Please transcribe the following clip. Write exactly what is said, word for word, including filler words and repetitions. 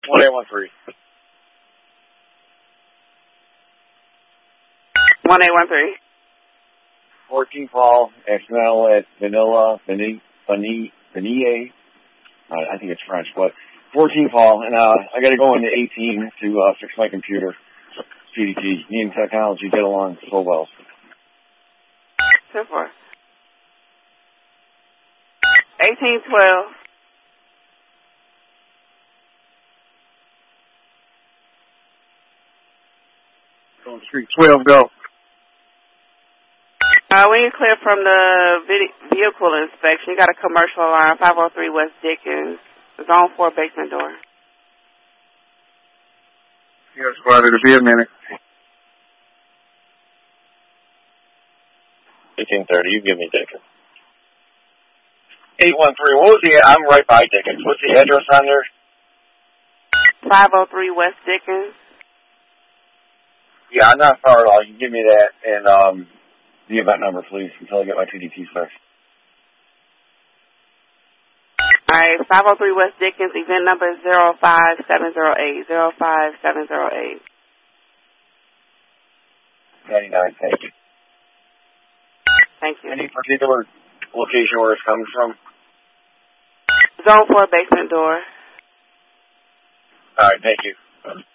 one eight one three. one eight one three. fourteen call, accidental at Vanilla, Vanille, Vanille, Vanille. Uh, I think it's French, but fourteen call, and uh, I got to go into eighteen to uh, fix my computer. P D T, me and technology get along so well. ten four. eighteen twelve. On street twelve, go. Uh, when you clear from the vid- vehicle inspection, you got a commercial alarm, five oh three West Dickens, zone four basement door. Yes, squad, it'll be a minute. eighteen thirty, you give me Dickens. eight one three, what was the, I'm right by Dickens. What's the address on there? five oh three West Dickens. Yeah, I'm not far at all. You can give me that and um, the event number, please, until I get my P D T fixed. All right, five oh three West Dickens, event number is zero five seven zero eight, zero five seven zero eight. ninety-nine, thank you. Thank you. Any particular location where it's coming from? Zone four basement door. All right, thank you.